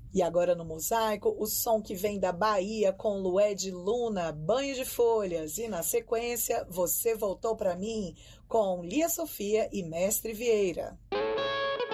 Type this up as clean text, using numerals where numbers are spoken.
E agora no Mosaico, o som que vem da Bahia com Lué de Luna, Banho de Folhas. E na sequência, Você Voltou Pra Mim, com Lia Sofia e Mestre Vieira.